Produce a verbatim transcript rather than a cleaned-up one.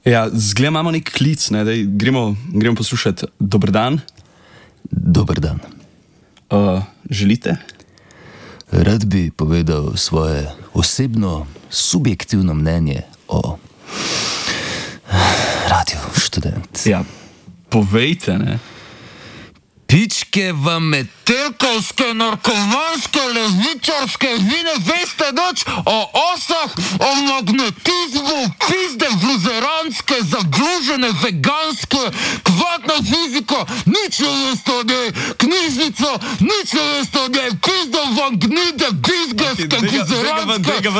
Ja, zgleda imamo nek klic, ne, daj, gremo, gremo poslušati. Dober dan. Dober dan. Uh, želite? Rad bi povedal svoje osebno, subjektivno mnenje o Radiu Študent. Ja, povejte, ne. Pičke vam metelkovske, narkomanske, levičarske, vi ne veste nič o osah, o magnetizmu, pizde vluzeranske, zaglužene, veganske, kvantno fiziko, nič ne veste o njej, knjižnico, nič ne veste o njej, pizdo vam gnide, bizgeske, vluzeranske.